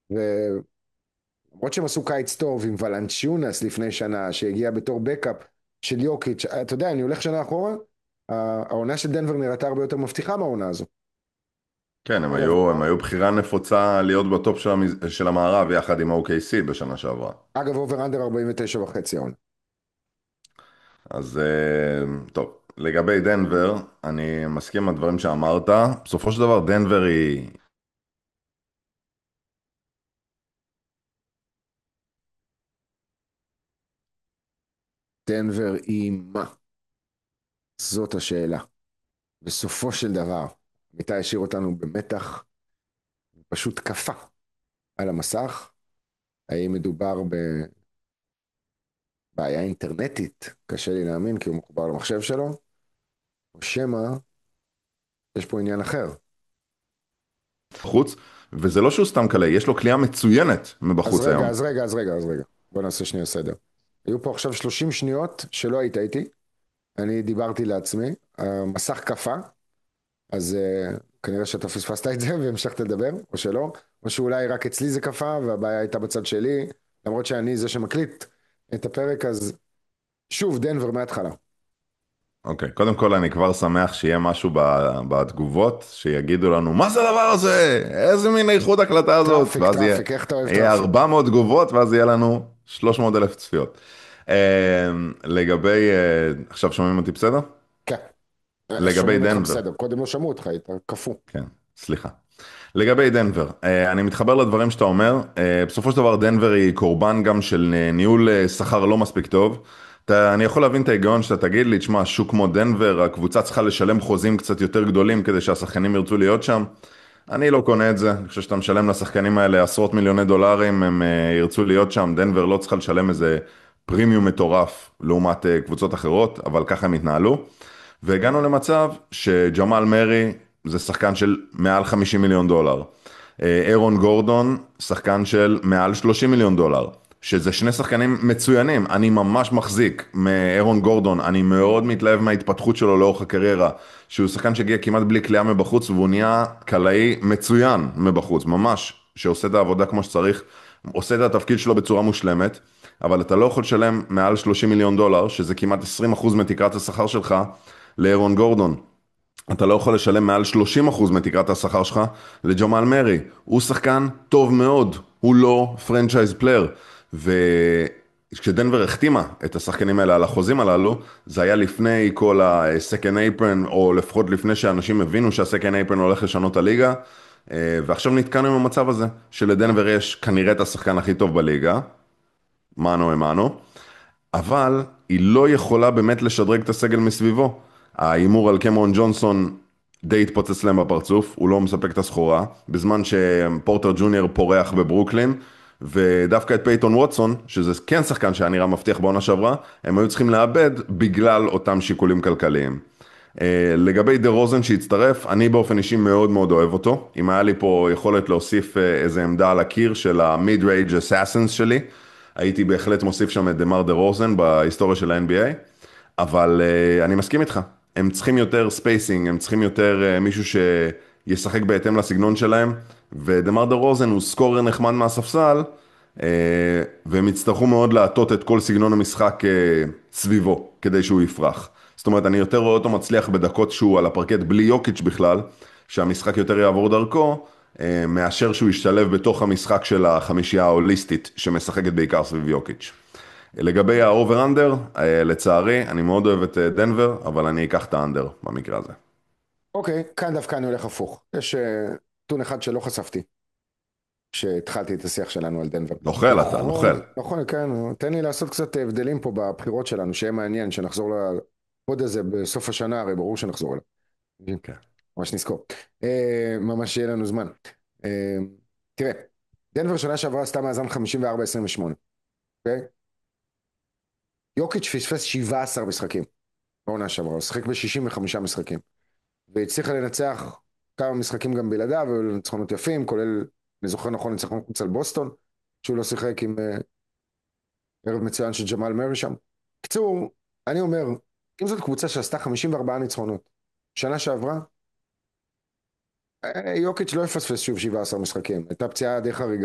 ולמרות שהם עשו קיץ טוב עם ולנצ'יונס לפני שנה, שהגיע בתור בקאפ של יוקיץ', אתה יודע, אני הולך שנה אחורה, העונה של דנבר נראתה הרבה יותר מבטיחה מהעונה הזו. כן, אגב, הם היו בחירה נפוצה להיות בטופ של המערב יחד עם ה-OKC בשנה שעברה. אגב, אובר אנדר 49 וחצי העונה. אז טוב, לגבי דנבר, אני מסכים עם הדברים שאמרת. בסופו של דבר דנבר היא... דנבר היא מה? זאת השאלה. בסופו של דבר, מיטה השאיר אותנו במתח, פשוט קפא על המסך. האם מדובר בבעיה אינטרנטית? קשה לי להאמין כי הוא מחובר למחשב שלו, או שמא יש פה עניין אחר. בחוץ, וזה לא שהוא סתם קלה, יש לו קליעה מצוינת אז מבחוץ רגע, היום. אז רגע, אז רגע, אז רגע. בוא נעשה שנייה סדר. היו פה עכשיו 30 שניות שלא היית איתי. אני דיברתי לעצמי, המסך קפא, אז כנראה שאתה פספסת את זה והמשכת לדבר, או שלא, או שאולי רק אצלי זה קפא והבעיה הייתה בצד שלי, למרות שאני זה שמקליט את הפרק, אז שוב, דנבר מההתחלה. אוקיי, קודם כל אני כבר שמח שיהיה משהו בתגובות, שיגידו לנו, מה זה הדבר הזה? איזה מין איכות הקלטה הזאת? טראפיק, ואז טראפיק, איך אתה אוהב יהיה טראפיק? 400 תגובות, ואז יהיה לנו 300 אלף צפיות. לגבי, עכשיו שומעים אותי בסדר? כן, לגבי שומעים אותך דנבר, בסדר, קודם לא שמעו אותך, היית קפוא. כן, סליחה. לגבי דנבר, אני מתחבר לדברים שאתה אומר. בסופו של דבר דנבר היא קורבן גם של ניהול שכר לא מספיק טוב. אני יכול להבין את ההיגיון שאתה תגיד לי, תשמע, שוק כמו דנבר, הקבוצה צריכה לשלם חוזים קצת יותר גדולים כדי שהשחקנים ירצו להיות שם. אני לא קונה את זה, אני חושב שאתה משלם לשחקנים האלה עשרות מיליוני דולרים, הם ירצו להיות שם. דנבר לא צריכה לשלם איזה פרימיום מטורף לעומת קבוצות אחרות, אבל ככה הם התנהלו. והגענו למצב שג'מאל מרי זה שחקן של מעל 50 מיליון דולר. אירון גורדון, שחקן של מעל 30 מיליון דולר. שזה שני שחקנים מצוינים, אני ממש מחזיק מאירון גורדון, אני מאוד מתלהב מההתפתחות שלו לאורך הקריירה, שהוא שחקן שהגיע כמעט בלי קליעה מבחוץ, והוא נהיה קלעי מצוין מבחוץ, ממש, שעושה את העבודה כמו שצריך, עושה את התפקיד שלו בצורה מושלמת, אבל אתה לא יכול לשלם מעל 30 מיליון דולר, שזה כמעט 20% מתקרת השכר שלך, לאירון גורדון. אתה לא יכול לשלם מעל 30% מתקרת השכר שלך לג'מאל מרי. הוא שחקן טוב מאוד, הוא לא פרנצ'ייז פלייר. וכשדנבר החתימה את השחקנים האלה על החוזים הללו, זה היה לפני כל ה-second apron, או לפחות לפני שאנשים הבינו שה-second apron הולך לשנות את הליגה. ועכשיו נתקענו עם המצב הזה, שלדנבר יש כנראה את השחקן הכי טוב בליגה, מנו אמנו, אבל היא לא יכולה באמת לשדרג את הסגל מסביבו. ההימור על קמרון ג'ונסון די התפוצץ להם בפרצוף, הוא לא מספק את הסחורה, בזמן שפורטר ג'וניור פורח בברוקלין, ודווקא את פייטון ווטסון, שזה כן שחקן שהיה נראה מבטיח בעונה שעברה, הם היו צריכים לאבד בגלל אותם שיקולים כלכליים. לגבי דה רוזן שהצטרף, אני באופן אישי מאוד מאוד אוהב אותו. אם היה לי פה יכולת להוסיף איזה עמדה על הקיר של ה-mid-range assassins שלי, הייתי בהחלט מוסיף שם את דמר דה רוזן בהיסטוריה של ה-NBA, אבל אני מסכים איתך, הם צריכים יותר ספייסינג, הם צריכים יותר מישהו שישחק בהתאם לסגנון שלהם, ודמר דה רוזן הוא סקורר נחמד מהספסל, והם יצטרכו מאוד להטות את כל סגנון המשחק סביבו, כדי שהוא יפרח. זאת אומרת, אני יותר רואה אותו מצליח בדקות שהוא על הפרקט בלי יוקיץ' בכלל, שהמשחק יותר יעבור דרכו, מאשר שהוא ישתלב בתוך המשחק של החמישייה ההוליסטית, שמשחקת בעיקר סביב יוקיץ'. לגבי האובר-אנדר, לצערי, אני מאוד אוהב את דנבר, אבל אני אקח את האנדר במקרה הזה. אוקיי, כאן דווקא אני הולך הפוך. יש נתון אחד שלא חשפתי, כשהתחלתי את השיח שלנו על דנבר. נוכל אתה, נוכל. נכון, נכון, כן, תן לי לעשות קצת הבדלים פה בבחירות שלנו, שיהיה מעניין, שנחזור לפוד הזה בסוף השנה, הרי ברור שנחזור אליו. כן. ממש נזכור. ממש יהיה לנו זמן. אה, תראה, דנבר שנה שעברה עשתה מאזן 54-28, אוקיי? יוקיץ' פספס 17 משחקים בעונה שעברה, הוא שיחק ב-65 משחקים, והצליחה לנצח כמה משחקים גם בלעדיו, והיו לו ניצחונות יפים, כולל, אני זוכר נכון, ניצחון חוץ על בוסטון, שהוא לא שיחק עם ערב מצוין של ג'מאל מרי שם. קצור, אני אומר, אם זאת קבוצה שעשתה 54 ניצחונות, שנה שעברה, יוקיץ' לא יפספס שוב 17 משחקים, הייתה פציעה די חריגה.